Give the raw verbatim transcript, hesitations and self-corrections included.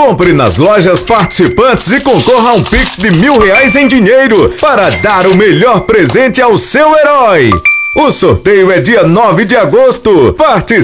Compre nas lojas participantes e concorra a um Pix de mil reais em dinheiro para dar o melhor presente ao seu herói. O sorteio é dia nove de agosto. Participe!